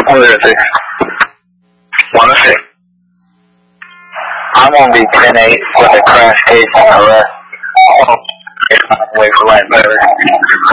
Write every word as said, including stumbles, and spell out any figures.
What is it? one oh six. I'm gonna be ten eight with a crash case on the rest. Wait for light better.